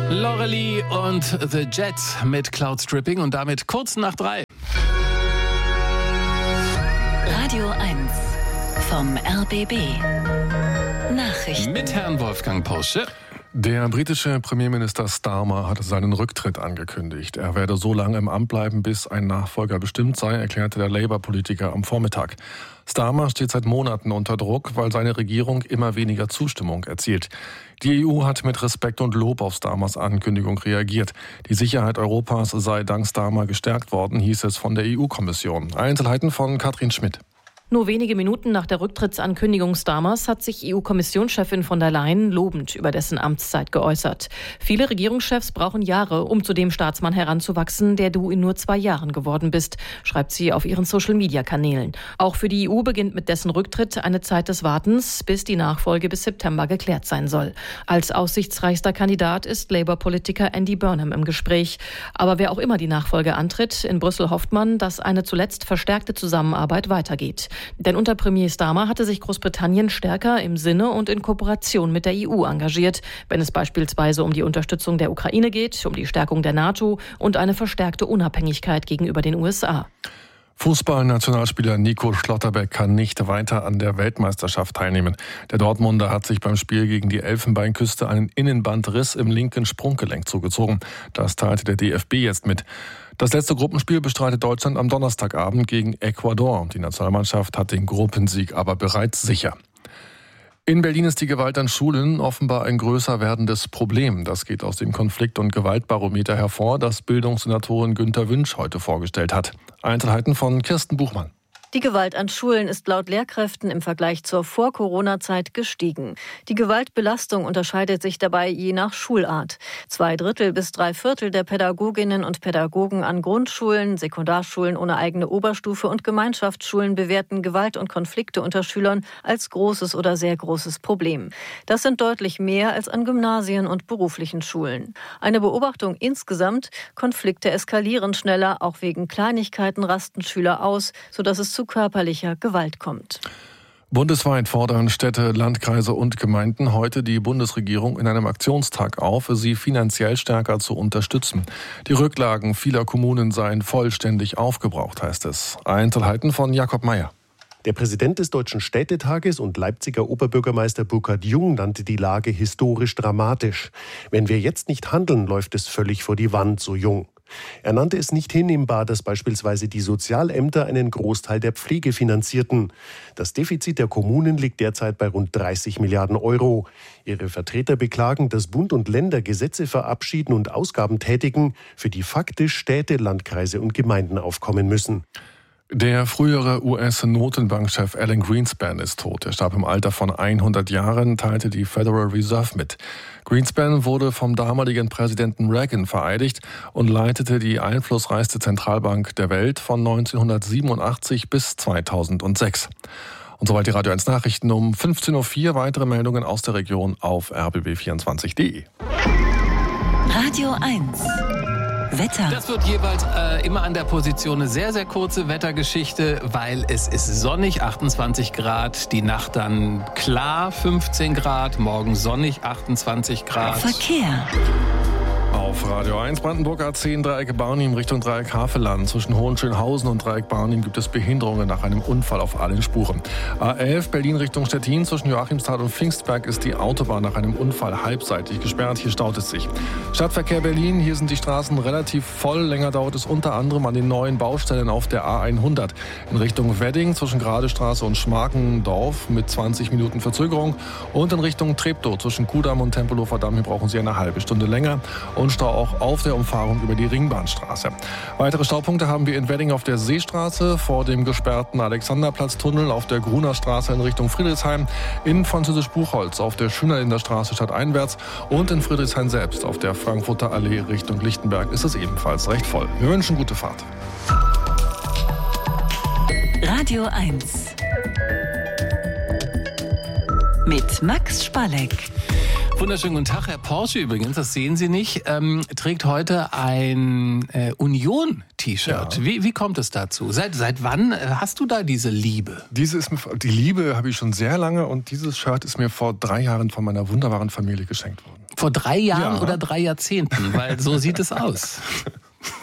Loreley und The Jets mit Cloud Stripping und damit kurz nach 3. Radio 1 vom RBB. Nachrichten. Mit Herrn Wolfgang Porsche. Der britische Premierminister Starmer hat seinen Rücktritt angekündigt. Er werde so lange im Amt bleiben, bis ein Nachfolger bestimmt sei, erklärte der Labour-Politiker am Vormittag. Starmer steht seit Monaten unter Druck, weil seine Regierung immer weniger Zustimmung erzielt. Die EU hat mit Respekt und Lob auf Starmers Ankündigung reagiert. Die Sicherheit Europas sei dank Starmer gestärkt worden, hieß es von der EU-Kommission. Einzelheiten von Katrin Schmidt. Nur wenige Minuten nach der Rücktrittsankündigung Starmers hat sich EU-Kommissionschefin von der Leyen lobend über dessen Amtszeit geäußert. Viele Regierungschefs brauchen Jahre, um zu dem Staatsmann heranzuwachsen, der du in nur 2 Jahren geworden bist, schreibt sie auf ihren Social-Media-Kanälen. Auch für die EU beginnt mit dessen Rücktritt eine Zeit des Wartens, bis die Nachfolge bis September geklärt sein soll. Als aussichtsreichster Kandidat ist Labour-Politiker Andy Burnham im Gespräch. Aber wer auch immer die Nachfolge antritt, in Brüssel hofft man, dass eine zuletzt verstärkte Zusammenarbeit weitergeht. Denn unter Premier Starmer hatte sich Großbritannien stärker im Sinne und in Kooperation mit der EU engagiert, wenn es beispielsweise um die Unterstützung der Ukraine geht, um die Stärkung der NATO und eine verstärkte Unabhängigkeit gegenüber den USA. Fußballnationalspieler Nico Schlotterbeck kann nicht weiter an der Weltmeisterschaft teilnehmen. Der Dortmunder hat sich beim Spiel gegen die Elfenbeinküste einen Innenbandriss im linken Sprunggelenk zugezogen. Das teilte der DFB jetzt mit. Das letzte Gruppenspiel bestreitet Deutschland am Donnerstagabend gegen Ecuador. Die Nationalmannschaft hat den Gruppensieg aber bereits sicher. In Berlin ist die Gewalt an Schulen offenbar ein größer werdendes Problem. Das geht aus dem Konflikt- und Gewaltbarometer hervor, das Bildungssenatorin Günter Wünsch heute vorgestellt hat. Einzelheiten von Kirsten Buchmann. Die Gewalt an Schulen ist laut Lehrkräften im Vergleich zur Vor-Corona-Zeit gestiegen. Die Gewaltbelastung unterscheidet sich dabei je nach Schulart. 2/3 bis 3/4 der Pädagoginnen und Pädagogen an Grundschulen, Sekundarschulen ohne eigene Oberstufe und Gemeinschaftsschulen bewerten Gewalt und Konflikte unter Schülern als großes oder sehr großes Problem. Das sind deutlich mehr als an Gymnasien und beruflichen Schulen. Eine Beobachtung insgesamt: Konflikte eskalieren schneller, auch wegen Kleinigkeiten rasten Schüler aus, sodass es zu körperlicher Gewalt kommt. Bundesweit fordern Städte, Landkreise und Gemeinden heute die Bundesregierung in einem Aktionstag auf, sie finanziell stärker zu unterstützen. Die Rücklagen vieler Kommunen seien vollständig aufgebraucht, heißt es. Einzelheiten von Jakob Mayer. Der Präsident des Deutschen Städtetages und Leipziger Oberbürgermeister Burkhard Jung nannte die Lage historisch dramatisch. Wenn wir jetzt nicht handeln, läuft es völlig vor die Wand, so Jung. Er nannte es nicht hinnehmbar, dass beispielsweise die Sozialämter einen Großteil der Pflege finanzierten. Das Defizit der Kommunen liegt derzeit bei rund 30 Milliarden Euro. Ihre Vertreter beklagen, dass Bund und Länder Gesetze verabschieden und Ausgaben tätigen, für die faktisch Städte, Landkreise und Gemeinden aufkommen müssen. Der frühere US-Notenbankchef Alan Greenspan ist tot. Er starb im Alter von 100 Jahren, teilte die Federal Reserve mit. Greenspan wurde vom damaligen Präsidenten Reagan vereidigt und leitete die einflussreichste Zentralbank der Welt von 1987 bis 2006. Und soweit die Radio 1 Nachrichten um 15.04 Uhr. Weitere Meldungen aus der Region auf rbb24.de. Radio 1 Wetter. Das wird jeweils immer an der Position eine sehr, sehr kurze Wettergeschichte, weil es ist sonnig, 28 Grad, die Nacht dann klar, 15 Grad, morgen sonnig, 28 Grad. Verkehr. Auf Radio 1 Brandenburg A10 Dreieck Barnim Richtung Dreieck Havelland. Zwischen Hohenschönhausen und Dreieck Barnim gibt es Behinderungen nach einem Unfall auf allen Spuren. A11 Berlin Richtung Stettin. Zwischen Joachimsthal und Pfingstberg ist die Autobahn nach einem Unfall halbseitig gesperrt. Hier staut es sich. Stadtverkehr Berlin. Hier sind die Straßen relativ voll. Länger dauert es unter anderem an den neuen Baustellen auf der A100. In Richtung Wedding zwischen Gradestraße und Schmarkendorf mit 20 Minuten Verzögerung. Und in Richtung Treptow zwischen Kudamm und Tempelhofer Damm. Hier brauchen Sie eine halbe Stunde länger. Und Stau auch auf der Umfahrung über die Ringbahnstraße. Weitere Staupunkte haben wir in Wedding auf der Seestraße, vor dem gesperrten Alexanderplatztunnel, auf der Gruner Straße in Richtung Friedrichshain, in Französisch-Buchholz auf der Schönerinner Straße stadteinwärts und in Friedrichshain selbst auf der Frankfurter Allee Richtung Lichtenberg ist es ebenfalls recht voll. Wir wünschen gute Fahrt. Radio 1 mit Max Spalleck. Wunderschönen guten Tag, Herr Porsche übrigens, das sehen Sie nicht, trägt heute ein Union-T-Shirt. Ja. Wie kommt es dazu? Seit wann hast du da diese Liebe? Die Liebe habe ich schon sehr lange und dieses Shirt ist mir vor 3 Jahren von meiner wunderbaren Familie geschenkt worden. Vor 3 Jahren oder 3 Jahrzehnten? Weil so sieht es aus.